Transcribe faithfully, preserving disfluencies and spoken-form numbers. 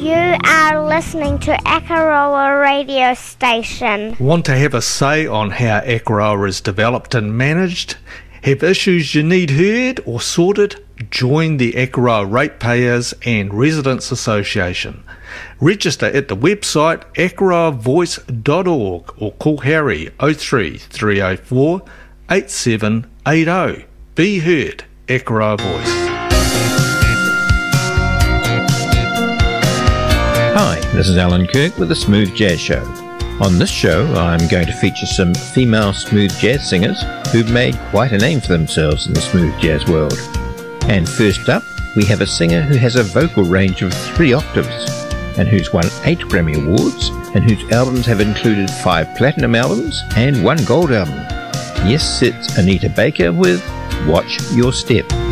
You are listening to Akaroa radio station. Want to have a say on how Akaroa is developed and managed? Have issues you need heard or sorted? Join the Akaroa Ratepayers and Residents Association. Register at the website akaroa voice dot org or call Harry oh three, three oh four, eight seven eight oh. Be heard, Akaroa Voice. Hi, this is Alan Kirk with the Smooth Jazz Show. On this show, I'm going to feature some female smooth jazz singers who've made quite a name for themselves in the smooth jazz world. And first up, we have a singer who has a vocal range of three octaves and who's won eight Grammy Awards and whose albums have included five platinum albums and one gold album. Yes, it's Anita Baker with Watch Your Step.